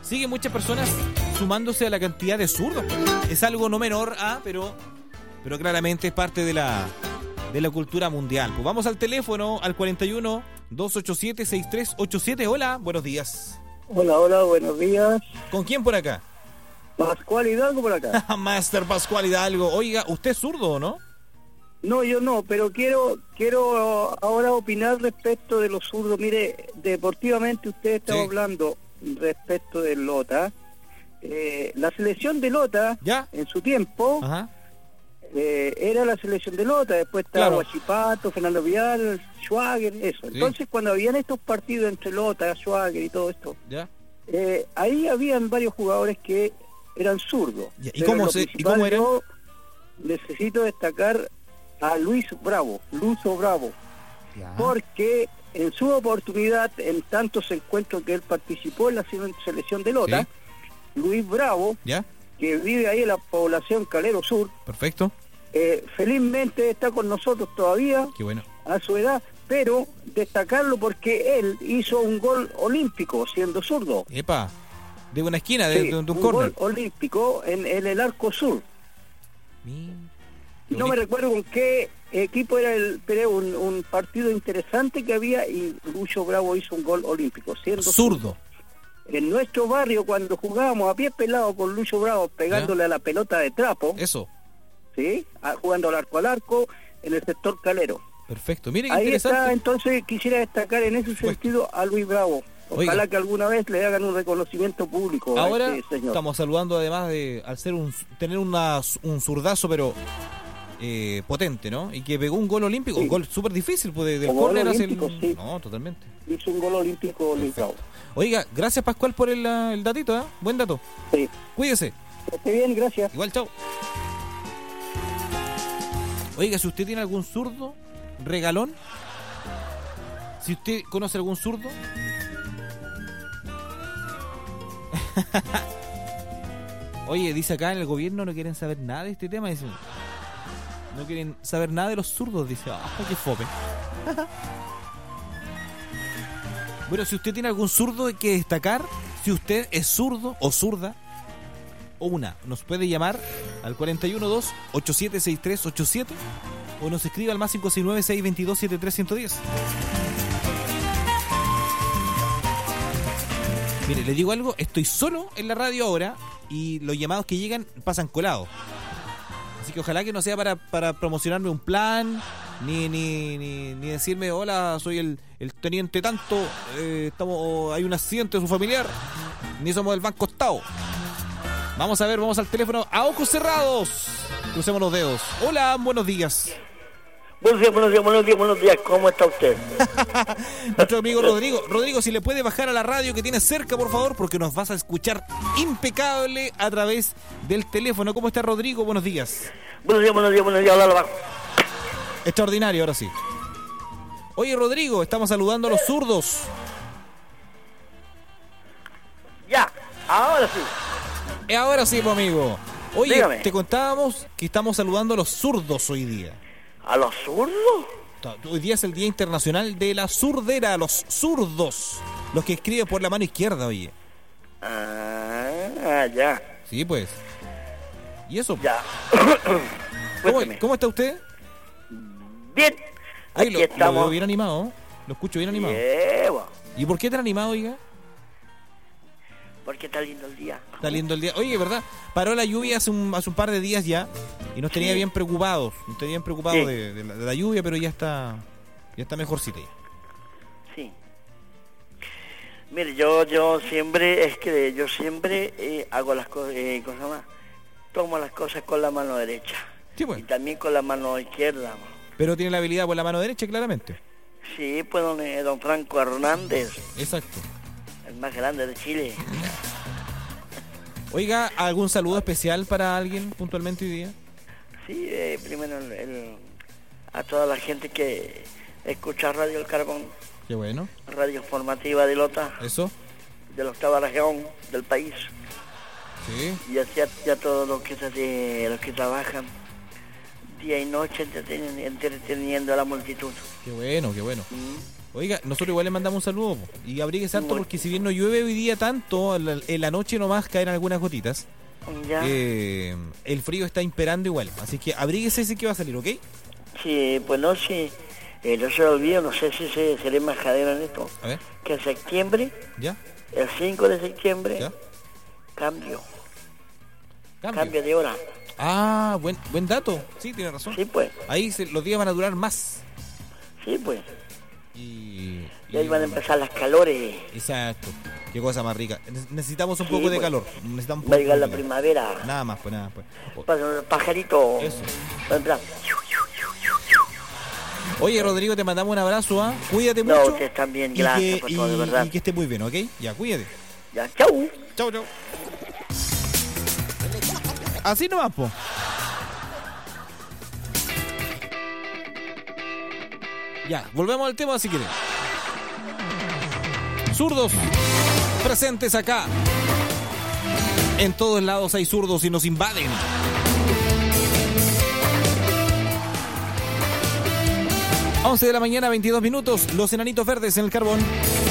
siguen muchas personas sumándose a la cantidad de zurdos. Es algo no menor, pero claramente es parte de la cultura mundial. Pues vamos al teléfono, al 41-287-6387. Hola, buenos días. Hola, buenos días. ¿Con quién por acá? Pascual Hidalgo por acá. Master Pascual Hidalgo. Oiga, ¿usted es zurdo o no? No, yo no, pero quiero ahora opinar respecto de los zurdos. Mire, deportivamente usted estaba hablando respecto del Lota. La selección de Lota, en su tiempo, era la selección de Lota. Después estaba Guachipato, Fernando Vial, Schwager, eso. Sí. Entonces, cuando habían estos partidos entre Lota, Schwager y todo esto, ahí habían varios jugadores que eran zurdos. ¿Y cómo eran? Yo necesito destacar a Lucho Bravo, porque en su oportunidad, en tantos encuentros que él participó en la selección de Lota, Luis Bravo, que vive ahí en la población Calero Sur, perfecto, felizmente está con nosotros todavía, qué bueno, a su edad, pero destacarlo porque él hizo un gol olímpico siendo zurdo. ¡Epa! De una esquina, de un córner. Gol olímpico en el arco sur. No me recuerdo con qué equipo era pero un partido interesante que había, y Lucho Bravo hizo un gol olímpico siendo zurdo. En nuestro barrio, cuando jugábamos a pie pelado con Lucho Bravo pegándole a la pelota de trapo, jugando al arco en el sector Calero. Perfecto, mire qué ahí interesante. Está, entonces quisiera destacar en ese sentido a Luis Bravo. Ojalá que alguna vez le hagan un reconocimiento público. Ahora a este señor. Estamos saludando, además de al ser tener un zurdazo, pero potente, ¿no? Y que pegó un gol olímpico, un gol súper difícil, pues del córner hacia el... No, totalmente. Hizo un gol olímpico olímpico. Oiga, gracias Pascual por el datito, ¿eh? Buen dato. Sí. Cuídese. Esté bien, gracias. Igual, chao. Oiga, si usted tiene algún zurdo regalón, si usted conoce algún zurdo, oye, dice acá en el gobierno no quieren saber nada de este tema, dicen. No quieren saber nada de los zurdos, dice. Qué fome. Bueno, si usted tiene algún zurdo que destacar, si usted es zurdo o zurda, nos puede llamar al 412-876387 o nos escribe al más 569-622-73110. Mire, le digo algo, estoy solo en la radio ahora y los llamados que llegan pasan colados. Así que ojalá que no sea para promocionarme un plan, ni decirme, hola, soy el teniente tanto, hay un accidente de su familiar, ni somos del Banco Estado. Vamos al teléfono a ojos cerrados. Crucemos los dedos. Hola, buenos días. Buenos días, ¿cómo está usted? Nuestro amigo Rodrigo. Rodrigo, si le puede bajar a la radio que tiene cerca, por favor, porque nos vas a escuchar impecable a través del teléfono. ¿Cómo está, Rodrigo? Buenos días. Buenos días, hola, bajo. Extraordinario, ahora sí. Oye, Rodrigo, estamos saludando a los zurdos. Ya, ahora sí. Ahora sí, pues, amigo. Oye, dígame. Te contábamos que estamos saludando a los zurdos hoy día. ¿A los zurdos? Hoy día es el Día Internacional de la Zurdera, los zurdos, los que escriben por la mano izquierda, oye. Ya. Sí, pues. ¿Y eso? Ya. ¿Cómo está usted? Bien. Oye, aquí estamos. Lo veo bien animado, lo escucho bien animado. ¿Y por qué tan animado, oiga? Porque está lindo el día. Está lindo el día. Oye, ¿verdad? Paró la lluvia hace un par de días ya y nos tenía bien preocupados. Nos tenía bien preocupados de la lluvia, pero ya está mejorcita ya. Sí. Mire, yo siempre hago las cosas, tomo las cosas con la mano derecha. Sí, pues. Y también con la mano izquierda. Pero tiene la habilidad por la mano derecha, claramente. Sí, pues don Franco Hernández. Exacto. El más grande de Chile. Oiga, ¿algún saludo especial para alguien puntualmente hoy día? Sí, primero a toda la gente que escucha Radio El Carbón. Qué bueno. Radio informativa de Lota. Eso. De la octava región del país. Sí. Y así a todos los que trabajan día y noche entreteniendo a la multitud. Qué bueno, qué bueno. Oiga, nosotros igual le mandamos un saludo, po. Y abríguese harto porque si bien no llueve hoy día tanto, en la noche nomás caen algunas gotitas. Ya. El frío está imperando igual, así que abríguese ese que va a salir, ¿ok? Sí, pues no, sí. No se lo olvido, no sé si seré majadero en esto. A ver. Que en septiembre, ¿Ya? el 5 de septiembre, ¿Ya? cambio de hora. Ah, buen dato. Sí, tiene razón. Sí, pues. Ahí los días van a durar más. Sí, pues. Y ahí van a empezar las calores. Exacto. Qué cosa más rica. Necesitamos un Sí, poco de pues. calor. Necesitamos un Va a poco llegar de la calor. primavera. Nada más, pues nada, pues. Pasa un pajarito. Eso. Va a entrar. Oye, Rodrigo, te mandamos un abrazo, ¿ah? Cuídate No, mucho. ustedes también, gracias por todo, de verdad. Y que esté muy bien, ¿ok? Ya, cuídate. Ya, chau. Chau, chau. Así nomás, po. Ya, volvemos al tema si quieren. Zurdos presentes acá. En todos lados hay zurdos y nos invaden. 11 de la mañana, 22 minutos. Los enanitos verdes en el carbón.